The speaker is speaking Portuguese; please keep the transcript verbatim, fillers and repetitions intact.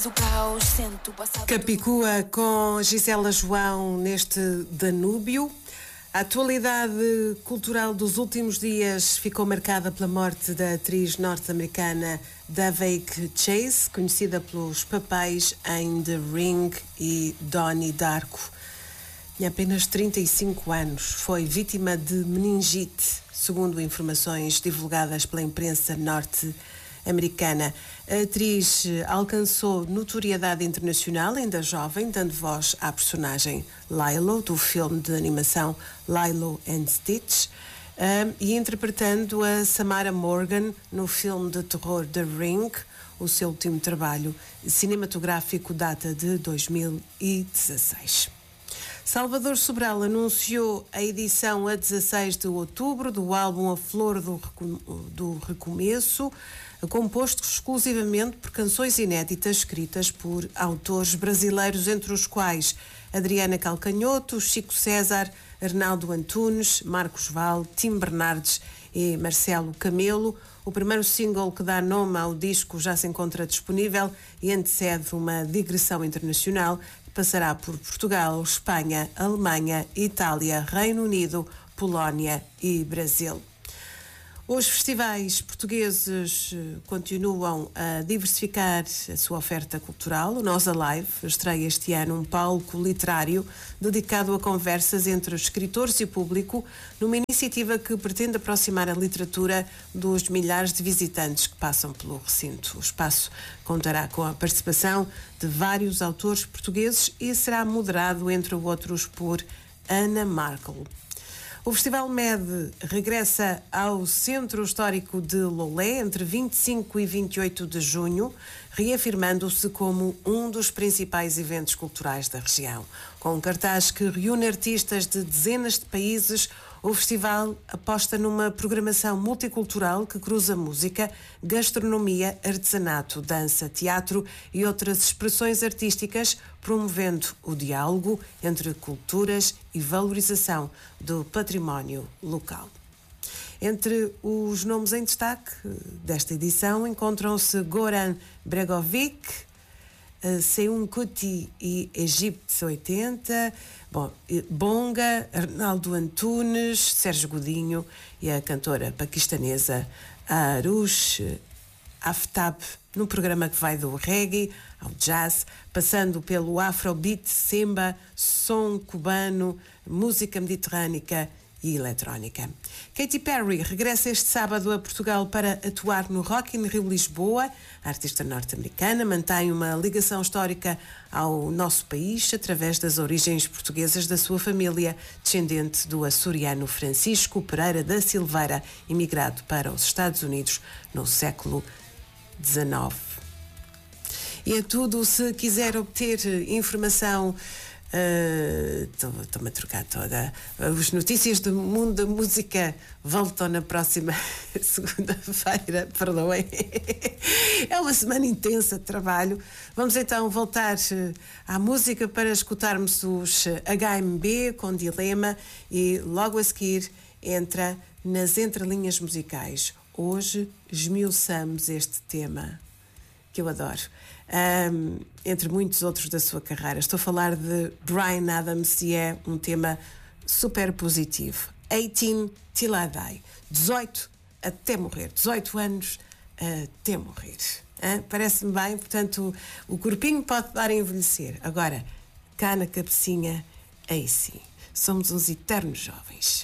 Capicua com Gisela João neste Danúbio. A atualidade cultural dos últimos dias ficou marcada pela morte da atriz norte-americana Daveigh Chase, conhecida pelos papéis em The Ring e Donnie Darko. Tinha apenas trinta e cinco anos, foi vítima de meningite, segundo informações divulgadas pela imprensa norte-americana. A atriz alcançou notoriedade internacional ainda jovem, dando voz à personagem Lilo, do filme de animação Lilo and Stitch, um, e interpretando a Samara Morgan no filme de terror The Ring. O seu último trabalho cinematográfico data de dois mil e dezasseis. Salvador Sobral anunciou a edição a dezasseis de outubro do álbum A Flor do, do Recomeço, composto exclusivamente por canções inéditas escritas por autores brasileiros, entre os quais Adriana Calcanhoto, Chico César, Arnaldo Antunes, Marcos Val, Tim Bernardes e Marcelo Camelo. O primeiro single que dá nome ao disco já se encontra disponível e antecede uma digressão internacional que passará por Portugal, Espanha, Alemanha, Itália, Reino Unido, Polónia e Brasil. Os festivais portugueses continuam a diversificar a sua oferta cultural. O Nós Alive estreia este ano um palco literário dedicado a conversas entre escritores e público, numa iniciativa que pretende aproximar a literatura dos milhares de visitantes que passam pelo recinto. O espaço contará com a participação de vários autores portugueses e será moderado, entre outros, por Ana Markel. O Festival MED regressa ao Centro Histórico de Loulé entre vinte e cinco e vinte e oito de junho, reafirmando-se como um dos principais eventos culturais da região. Com um cartaz que reúne artistas de dezenas de países, o festival aposta numa programação multicultural que cruza música, gastronomia, artesanato, dança, teatro e outras expressões artísticas, promovendo o diálogo entre culturas e valorização do património local. Entre os nomes em destaque desta edição encontram-se Goran Bregovic, Seun Kuti e Egipte oitenta, bom, Bonga, Arnaldo Antunes, Sérgio Godinho e a cantora paquistanesa Arush Aftab, num programa que vai do reggae ao jazz, passando pelo afrobeat, semba, som cubano, música mediterrânica e eletrónica. Katy Perry regressa este sábado a Portugal para atuar no Rock in Rio Lisboa. A artista norte-americana mantém uma ligação histórica ao nosso país através das origens portuguesas da sua família, descendente do açoriano Francisco Pereira da Silveira, imigrado para os Estados Unidos no século dezenove. E é tudo. Se quiser obter informação, estou-me uh, a trocar toda. As notícias do mundo da música voltam na próxima segunda-feira, perdoem. É uma semana intensa de trabalho. Vamos então voltar à música para escutarmos os H M B com Dilema e logo a seguir entra nas entrelinhas musicais. Hoje esmiuçamos este tema que eu adoro, um, entre muitos outros da sua carreira. Estou a falar de Bryan Adams e é um tema super positivo. eighteen till I die. dezoito até morrer. dezoito anos até morrer. Hein? Parece-me bem, portanto, o corpinho pode dar a envelhecer. Agora, cá na cabecinha, aí sim, somos uns eternos jovens.